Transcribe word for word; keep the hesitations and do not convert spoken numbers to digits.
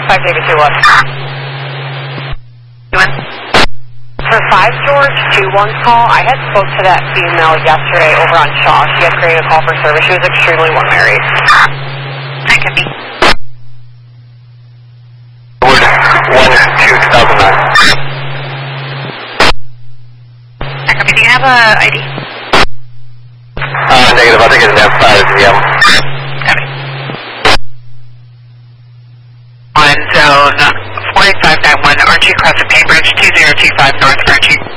five David two one. You in? For five George two one call, I had spoke to that female yesterday over on Shaw. She had created a call for service. She was extremely well married. That could be. Wood one two two thousand nine. That could be. Do you have a I D? Uh, negative. I think it's an F five V M. Copy. On zone forty-five nine one Archie across the Cambridge two zero two five North Archie.